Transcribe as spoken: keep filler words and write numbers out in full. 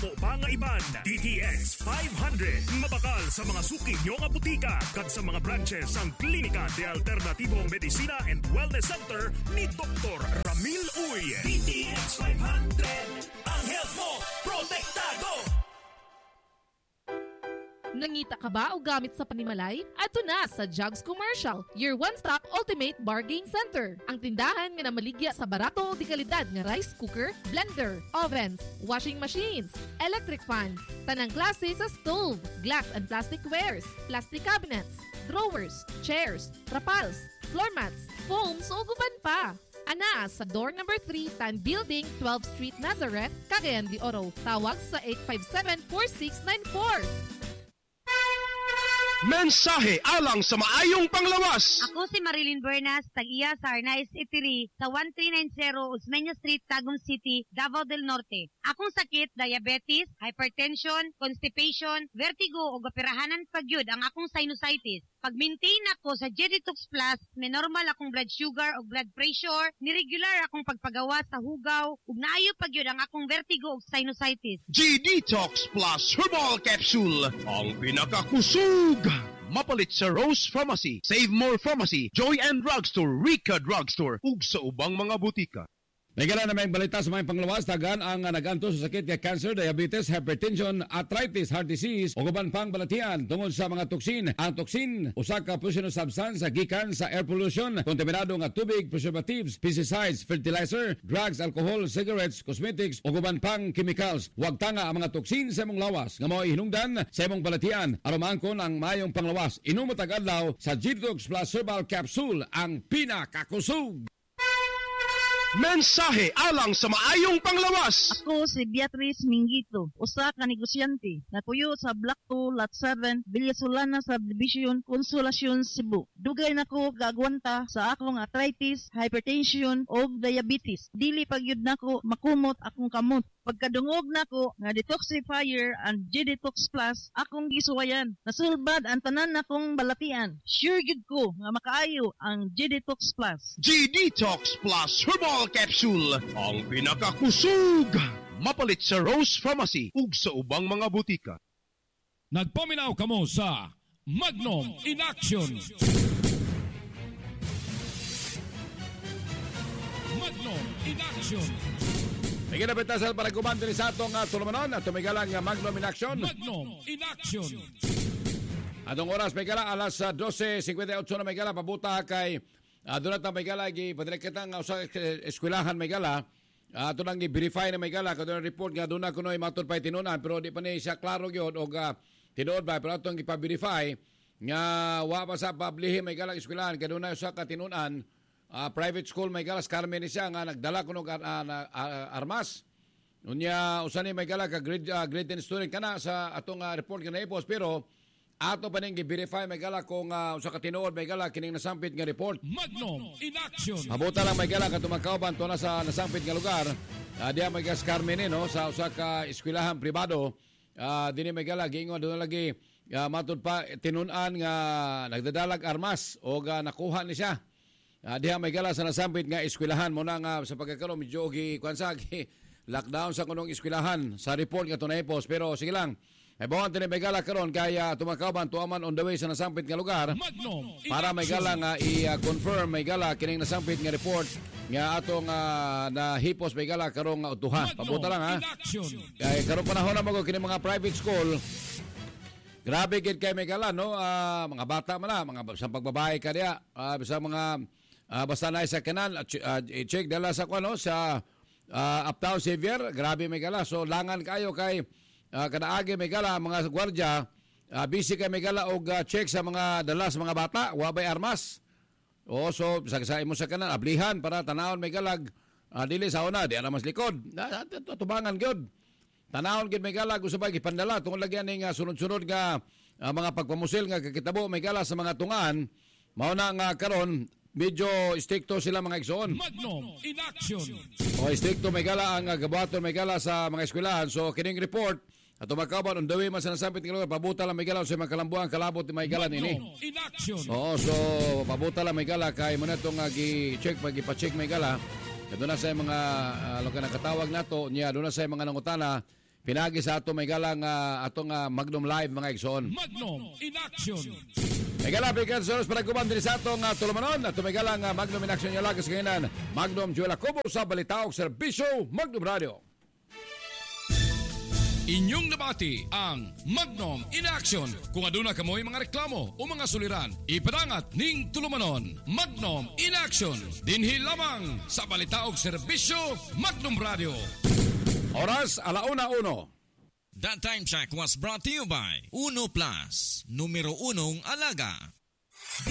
dako pa nga iban. D T X five hundred. Mabakal sa mga suki nyo nga butika kag sa mga branches ang Klinika de Alternatibong Medisina and Wellness Center ni Doktor Ramil Uy. D T X five hundred. Ang health mo, protektado! Nangita ka ba o gamit sa panimalay? Ato na sa Jugs Commercial, your one-stop ultimate bargain center. Ang tindahan nga namaligya sa barato o di kalidad nga rice cooker, blender, ovens, washing machines, electric fans, tanang klase sa stove, glass and plastic wares, plastic cabinets, drawers, chairs, trapals, floor mats, foams o guban pa. Ana sa door number three, Tan Building, twelfth Street, Nazareth, Cagayan de Oro. Tawag sa eight five seven, four six nine four. Mensahe alang sa maayong panglawas. Ako si Marilyn Bernas, tag-iya sa Arnaiz Eatery sa thirteen ninety Osmeña Street, Tagum City, Davao del Norte. Akong sakit, diabetes, hypertension, constipation, vertigo o operahanan pagyud ang akong sinusitis. Pag-maintain ako sa G-Detox Plus, may normal akong blood sugar o blood pressure, niregular akong pagpagawa sa hugaw, ug naayo pagyud ang akong vertigo o sinusitis. G-Detox Plus Herbal Capsule, ang pinakakusog. Mapalit sa Rose Pharmacy, Save More Pharmacy, Joy and Drugstore, Rica Drugstore, ug sa ubang mga butika. Nagala na may balita sa mga panglawas, tagan ang uh, naganto sa sakit kay cancer, diabetes, hypertension, arthritis, heart disease, o guban pang balatian tungod sa mga toksin. Ang toksin, usa ka poisonous substance gikan sa air pollution, kontaminado nga tubig, preservatives, pesticides, fertilizer, drugs, alcohol, cigarettes, cosmetics, o guban pang chemicals. Huwag tanga ang mga toksin sa imong lawas nga mao ihinungdan sa imong balatian aron maangkon ang mayong panglawas. Inom matag adlaw sa G-Detox Plus Herbal Capsule, ang pinakakusog. Mensahe alang sa maayong panglawas. Ako si Beatrice Mingito, usa ka negosyante, natuyo sa Block two, Lot seven, Villasolana Subdivision, Consolacion, Cebu. Dugay nako gagwanta sa akong arthritis, hypertension o diabetes. Dili pagyud nako makumot akong kamot. Pagkadungog nako nga detoxifier and G-Detox Plus, akong gisuwayan. Nasulbad ang tanan nakong balatian. Sure gid ko nga makaayo ang G-Detox Plus. G-Detox Plus Herbal Capsule, ang pinakakusog. Mapalit sa Rose Pharmacy ug sa ubang mga butika. Nagpaminaw kamo sa Magnum in Action. Magnum in Action. May kinapitasan para kumante ni sa atong uh, tulumanon at tumigalang uh, Magnum in Action. Magnum in Action. Atong oras may gala alas uh, twelve fifty-eight na may gala pabuta kay uh, doon na may gala gipadreketang uh, sa eskwelahan may gala. Uh, ito nang i-verify na may gala kung doon report nga doon na kuno'y matod pa'y tinunan pero di pa niya siya klaro yun o uh, tinuod ba pero itong ipa-verify nga wa pa sa pablihin may gala eskwelahan kaya doon na siya katinunan. Uh, private school may galas Carmen siya nga nagdala ko ng uh, uh, uh, armas. Nunya usan ni may gala ka grade uh, grade ten student kana sa atong uh, report nga naipos pero ato pa ning gi-verify may gala kung uh, usa ka tinuod may gala kining nasampit nga report. Magnum in Action. Mabuta lang may gala katumakaw to na sa nasampit nga lugar. Uh, diya may gas Carmen no sa usa ka eskwelahan pribado. Uh, dinhi may gala giingon doon lagi uh, matud pa tinunan nga nagdadalag armas o uh, nakuha ni siya. Uh, diha may gala sa nasampit nga eskwelahan mo na nga sa pagkakaroon medyo gi kwansa gi lockdown sa kunong eskwelahan sa report nga tunay post pero sige lang ay bawang tinay may gala karon kaya tumakauban tuaman on the way sa nasampit nga lugar Magnum, para may gala nga i-confirm may gala kining nasampit nga report nga atong uh, na hipos may gala karong nga utuhan pabuta lang ha kaya karong panahon na mago kining mga private school. Grabe gid kay may gala no uh, mga bata man na mga sa pagbabae ka diya uh, sa mga Uh, basta na sa kanal, uh, uh, check dala sa kuno sa uh, Uptown Xavier, grabe may gala. So langan kayo kay uh, kadaagi may gala mga gwardiya, uh, busy kay may gala og uh, check sa mga dala sa mga bata, wabay armas. O so sa sa imo sa kanal ablihan para tanawon may galag uh, dili sa una, di ana mas likod. Tubangan gyud. Tanawon gid may galag usabay gipandala tungod lagi ning uh, sunod-sunod nga uh, mga pagpamusil nga kakitabo may gala sa mga tungan. Mao na nga karon medyo stricto sila mga igsoon. Magnum in Action. O stricto may gala ang uh, gabaton may gala sa mga eskwelahan. So kining report at tumakaban on the way man sa nasampit nga lugar pabuta lang may gala sa mga kalambuan kalabot ni may gala nini. Magnum in Action. Oo, so pabuta lang may gala kay mo na itong uh, gi-check pag ipa-check may gala. Doon na sa mga uh, lugar na katawag nato niya doon na sa mga nangutana pinagi sa ato may galang uh, atong uh, Magnum Live mga igsoon. Magnum in action. May galang pikan sa oras para kuman din sa atong uh, tulumanon at may galang uh, Magnum in action yung lagas ngayon. Magnum Joel Acobo sa Balitaok Serbisyo Magnum Radio. Inyong nabati ang Magnum in Action. Kung aduna kamoy mga reklamo o mga suliran, ipadangat ning tulumanon. Magnum in Action. Dinhi lamang sa Balitaog Serbisyo Magnum Radio. Oras alauna uno. That time check was brought to you by Uno Plus, numero unong alaga.